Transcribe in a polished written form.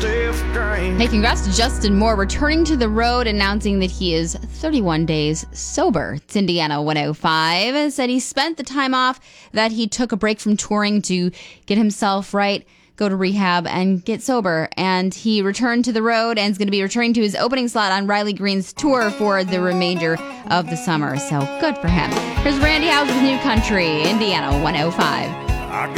Hey, congrats to Justin Moore returning to the road, announcing that he is 31 days sober. It's Indiana 105. Said he spent the time off, that he took a break from touring to get himself right, go to rehab, and get sober. And he returned to the road and is going to be returning to his opening slot on Riley Green's tour for the remainder of the summer. So good for him. Here's Randy House with New Country, Indiana 105.